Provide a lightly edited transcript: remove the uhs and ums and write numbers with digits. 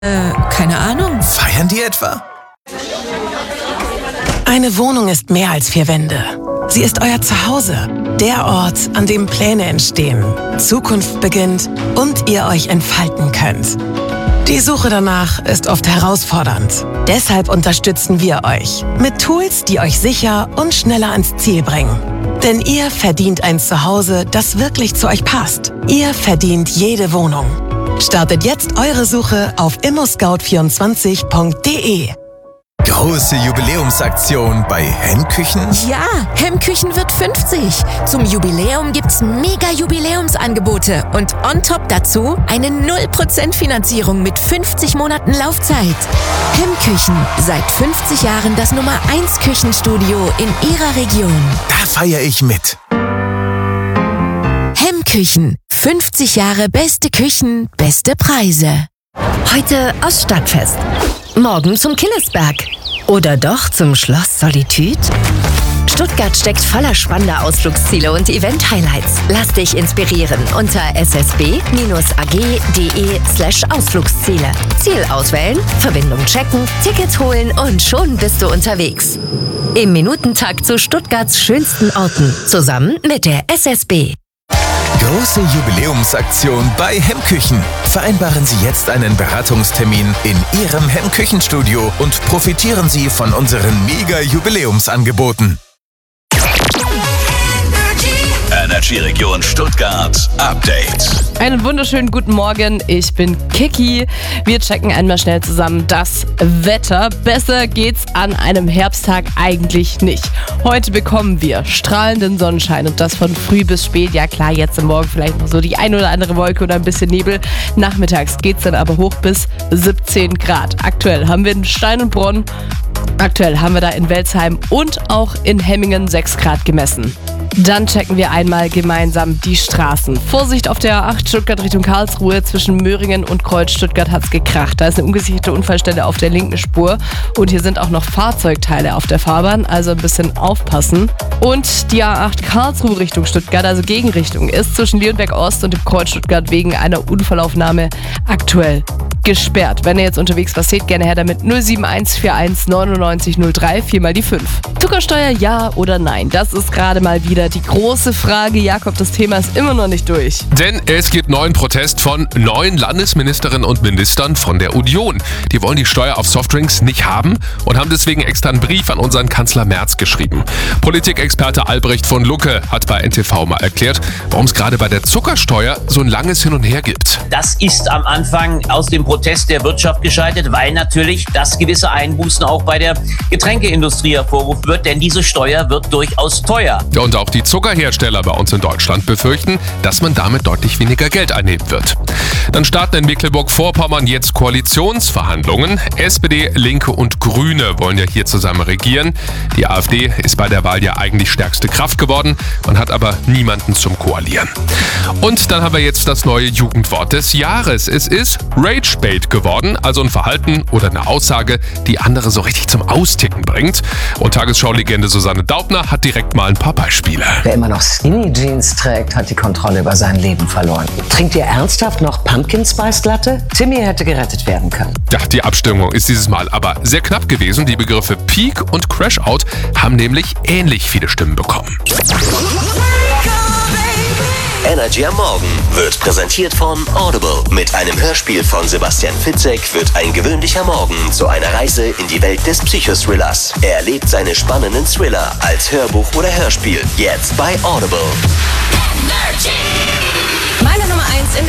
Keine Ahnung. Feiern die etwa? Eine Wohnung ist mehr als 4 Wände. Sie ist euer Zuhause. Der Ort, an dem Pläne entstehen, Zukunft beginnt und ihr euch entfalten könnt. Die Suche danach ist oft herausfordernd. Deshalb unterstützen wir euch mit Tools, die euch sicher und schneller ans Ziel bringen. Denn ihr verdient ein Zuhause, das wirklich zu euch passt. Ihr verdient jede Wohnung. Startet jetzt eure Suche auf immoscout24.de. Große Jubiläumsaktion bei Hemmküchen? Ja, Hemmküchen wird 50. Zum Jubiläum gibt's mega Jubiläumsangebote und on top dazu eine 0% Finanzierung mit 50 Monaten Laufzeit. Hemmküchen, seit 50 Jahren das Nummer 1 Küchenstudio in Ihrer Region. Da feiere ich mit. Hemmküchen, 50 Jahre beste Küchen, beste Preise. Heute aus Stadtfest. Morgen zum Killesberg. Oder doch zum Schloss Solitude? Stuttgart steckt voller spannender Ausflugsziele und Event-Highlights. Lass dich inspirieren unter ssb-ag.de/Ausflugsziele. Ziel auswählen, Verbindung checken, Ticket holen und schon bist du unterwegs. Im Minutentakt zu Stuttgarts schönsten Orten. Zusammen mit der SSB. Große Jubiläumsaktion bei Hemmküchen. Vereinbaren Sie jetzt einen Beratungstermin in Ihrem Hemmküchenstudio und profitieren Sie von unseren Mega-Jubiläumsangeboten. Energy Region Stuttgart Update. Einen wunderschönen guten Morgen, ich bin Kiki. Wir checken einmal schnell zusammen das Wetter. Besser geht's an einem Herbsttag eigentlich nicht. Heute bekommen wir strahlenden Sonnenschein und das von früh bis spät. Ja klar, jetzt am Morgen vielleicht noch so die ein oder andere Wolke oder ein bisschen Nebel. Nachmittags geht's dann aber hoch bis 17 Grad. Aktuell haben wir in Stein und Bronn, aktuell haben wir da in Welzheim und auch in Hemmingen 6 Grad gemessen. Dann checken wir einmal gemeinsam die Straßen. Vorsicht auf der A8 Stuttgart Richtung Karlsruhe. Zwischen Möhringen und Kreuz Stuttgart hat's gekracht. Da ist eine ungesicherte Unfallstelle auf der linken Spur. Und hier sind auch noch Fahrzeugteile auf der Fahrbahn, also ein bisschen aufpassen. Und die A8 Karlsruhe Richtung Stuttgart, also Gegenrichtung, ist zwischen Leonberg Ost und dem Kreuz Stuttgart wegen einer Unfallaufnahme aktuell gesperrt. Wenn ihr jetzt unterwegs was seht, gerne her damit 07141 99 03 4 mal die 5. Zuckersteuer ja oder nein? Das ist gerade mal wieder die große Frage. Jakob, das Thema ist immer noch nicht durch. Denn es gibt neuen Protest von 9 Landesministerinnen und Ministern von der Union. Die wollen die Steuer auf Softdrinks nicht haben und haben deswegen extra einen Brief an unseren Kanzler Merz geschrieben. Politikexperte Albrecht von Lucke hat bei NTV mal erklärt, warum es gerade bei der Zuckersteuer so ein langes Hin und Her gibt. Das ist am Anfang aus dem Protest der Wirtschaft gescheitert, weil natürlich das gewisse Einbußen auch bei der Getränkeindustrie hervorrufen wird, denn diese Steuer wird durchaus teuer. Ja, und auch die Zuckerhersteller bei uns in Deutschland befürchten, dass man damit deutlich weniger Geld einnehmen wird. Dann starten in Mecklenburg-Vorpommern jetzt Koalitionsverhandlungen. SPD, Linke und Grüne wollen ja hier zusammen regieren. Die AfD ist bei der Wahl ja eigentlich stärkste Kraft geworden. Man hat aber niemanden zum Koalieren. Und dann haben wir jetzt das neue Jugendwort des Jahres. Es ist Ragebait geworden, also ein Verhalten oder eine Aussage, die andere so richtig zum Austicken bringt. Und Tagesschau-Legende Susanne Daubner hat direkt mal ein paar Beispiele. Wer immer noch Skinny Jeans trägt, hat die Kontrolle über sein Leben verloren. Trinkt ihr ernsthaft noch Pumpkin Spice Latte? Timmy hätte gerettet werden können. Ja, die Abstimmung ist dieses Mal aber sehr knapp gewesen. Die Begriffe Peak und Crash Out haben nämlich ähnlich viele Stimmen bekommen. Energy am Morgen wird präsentiert von Audible. Mit einem Hörspiel von Sebastian Fitzek wird ein gewöhnlicher Morgen zu einer Reise in die Welt des Psychothrillers. Er erlebt seine spannenden Thriller als Hörbuch oder Hörspiel. Jetzt bei Audible. Energy.